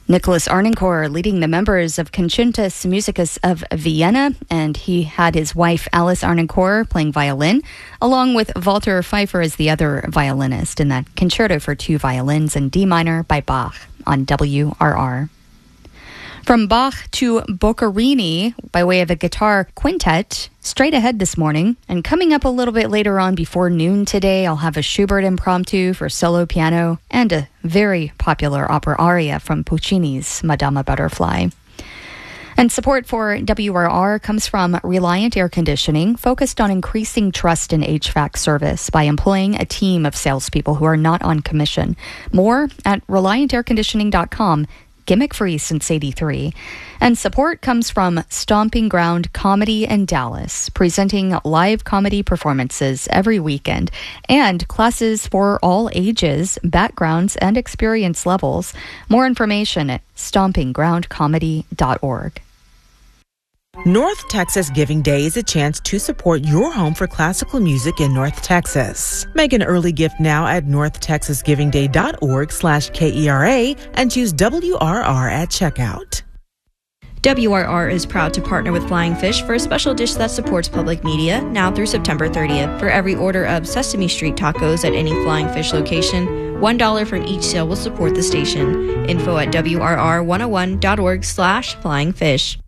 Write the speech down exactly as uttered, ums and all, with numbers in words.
Nicholas Arnoncourt leading the members of Concertus Musicus of Vienna, and he had his wife Alice Arnoncourt playing violin, along with Walter Pfeiffer as the other violinist in that concerto for two violins in D minor by Bach on W R R. From Bach to Boccherini by way of a guitar quintet, straight ahead this morning. And coming up a little bit later on before noon today, I'll have a Schubert impromptu for solo piano and a very popular opera aria from Puccini's Madama Butterfly. And support for W R R comes from Reliant Air Conditioning, focused on increasing trust in H V A C service by employing a team of salespeople who are not on commission. More at reliant air conditioning dot com. Gimmick-free since eighty-three. And support comes from Stomping Ground Comedy in Dallas, presenting live comedy performances every weekend and classes for all ages, backgrounds, and experience levels. More information at stomping ground comedy dot org. North Texas Giving Day is a chance to support your home for classical music in North Texas. Make an early gift now at north texas giving day dot org slash K E R A and choose W R R at checkout. W R R is proud to partner with Flying Fish for a special dish that supports public media now through September thirtieth. For every order of Sesame Street tacos at any Flying Fish location, one dollar from each sale will support the station. Info at W R R one oh one dot org slash Flying Fish.